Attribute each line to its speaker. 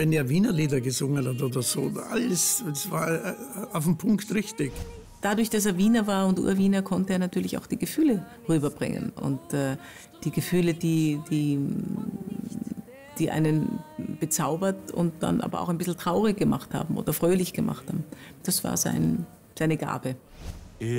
Speaker 1: wenn er Wiener Lieder gesungen hat oder so, alles, das war auf den Punkt richtig.
Speaker 2: Dadurch, dass er Wiener war und Urwiener, konnte er natürlich auch die Gefühle rüberbringen. Und die Gefühle, die einen bezaubert und dann aber auch ein bisschen traurig gemacht haben oder fröhlich gemacht haben. Das war seine Gabe.